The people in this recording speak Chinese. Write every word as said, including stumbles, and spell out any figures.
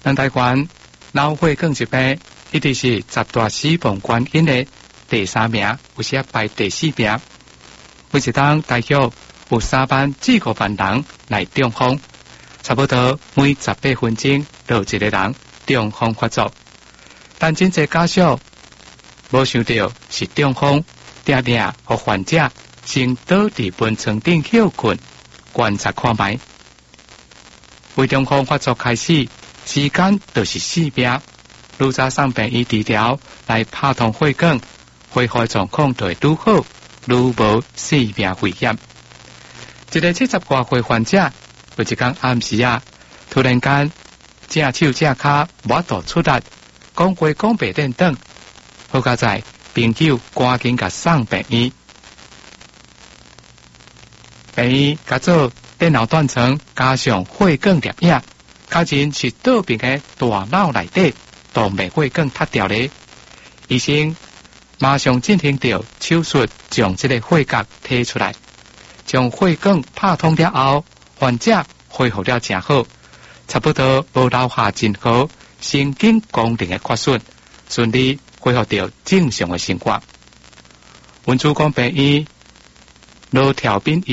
咱台湾脑血管疾病一直是十大死亡原因的第三名，有时排第四名。每一当大约有三万至五万人来中风，差不多每十八分钟就有一个人中风发作。但真侪家属无想到是中风，定定和患者先倒伫病床顶休困，观察看卖。为中风发作开始，时间就是性命。愈早送病医治疗来拍通血管，恢复状况就会愈好，愈无性命危险。一个七十多岁患者，有一天暗时啊，突然间正手正脚无度出力，讲话讲袂认得。好佳在朋友赶紧甲送病医，病医甲做电脑断层加上血管摄影，确认是倒边的大脑内底动脉血管塌掉咧。医生马上进行着手术，将这个血管提出来，将血管拍通了后，患者恢复了真好，差不多无留下任何神经功能的缺损，顺利恢复到正常的生活。阮主管病医罗调斌